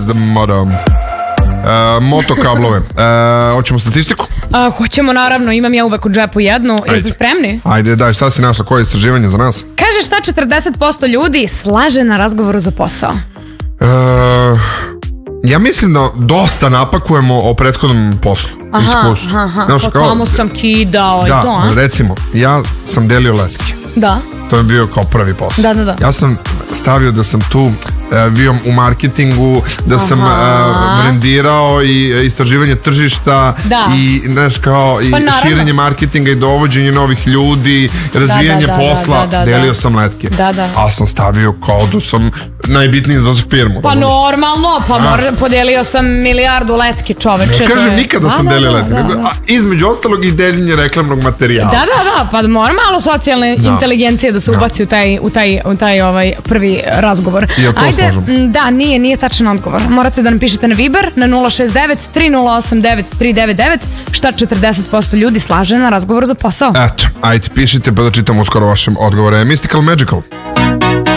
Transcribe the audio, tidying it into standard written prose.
is the motto. Motokablove. Hoćemo statistiku? Hoćemo, naravno, imam ja uvek u džepu jednu. Jeste spremni? Ajde, daj, šta si našla, koje je istraživanje za nas? Kaže šta 40% ljudi slaže na razgovoru za posao. Ja mislim da dosta napakujemo o prethodnom poslu. Pa tamo sam kidao i to, a? Da, recimo, ja sam delio letke. Da. To je bio kao prvi posao. Da. Ja sam stavio da sam tu bio u marketingu, da sam brendirao i istraživanje tržišta i znaš kao i širenje marketinga i dovođenje novih ljudi, razvijanje posla, delio sam letke. A sam stavio kao da sam najbitniji za firmu. Pa normalno, podelio sam milijardu letke, čoveče. Ne kažem nikada sam delio letke, između ostalog i deljenje reklamnog materijala. Da, pa mora malo socijalne inteligencije da se ubaci u taj prvi razgovor. Ajde, da, nije tačan odgovor. Morate da napišete na Viber na 069 3089 399 šta 40% ljudi slaže na razgovor za posao. Eto, ajde, pišite pa da čitamo uskoro vašem odgovore. Mystical Magical.